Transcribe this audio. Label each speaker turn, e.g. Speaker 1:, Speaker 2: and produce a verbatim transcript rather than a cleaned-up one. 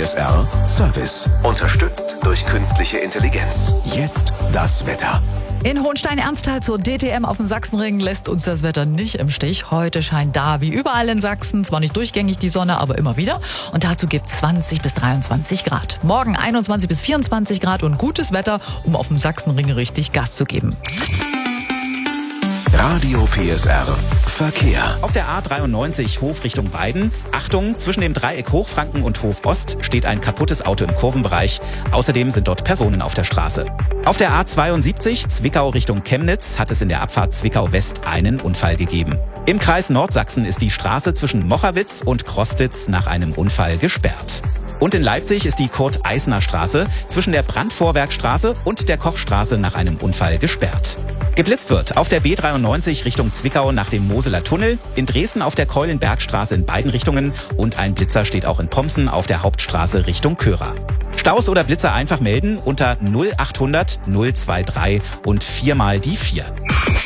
Speaker 1: S R Service. Unterstützt durch künstliche Intelligenz. Jetzt das Wetter.
Speaker 2: In Hohenstein-Ernsthal zur D T M auf dem Sachsenring lässt uns das Wetter nicht im Stich. Heute scheint da wie überall in Sachsen zwar nicht durchgängig die Sonne, aber immer wieder. Und dazu gibt es zwanzig bis dreiundzwanzig Grad. Morgen einundzwanzig bis vierundzwanzig Grad und gutes Wetter, um auf dem Sachsenring richtig Gas zu geben.
Speaker 1: Radio P S R Verkehr.
Speaker 3: Auf der A dreiundneunzig Hof Richtung Weiden. Achtung, zwischen dem Dreieck Hochfranken und Hof Ost steht ein kaputtes Auto im Kurvenbereich. Außerdem sind dort Personen auf der Straße. Auf der A zweiundsiebzig Zwickau Richtung Chemnitz hat es in der Abfahrt Zwickau West einen Unfall gegeben. Im Kreis Nordsachsen ist die Straße zwischen Mochawitz und Krostitz nach einem Unfall gesperrt. Und in Leipzig ist die Kurt-Eisner-Straße zwischen der Brandvorwerkstraße und der Kochstraße nach einem Unfall gesperrt. Geblitzt wird auf der B dreiundneunzig Richtung Zwickau nach dem Moseler Tunnel, in Dresden auf der Keulenbergstraße in beiden Richtungen und ein Blitzer steht auch in Pomsen auf der Hauptstraße Richtung Körer. Staus oder Blitzer einfach melden unter null achthundert null drei drei und viermal die vier.